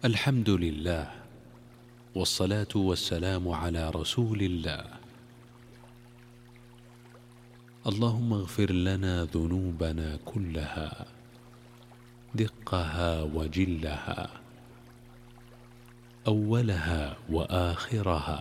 الحمد لله، والصلاة والسلام على رسول الله. اللهم اغفر لنا ذنوبنا كلها، دقها وجلها، أولها وآخرها،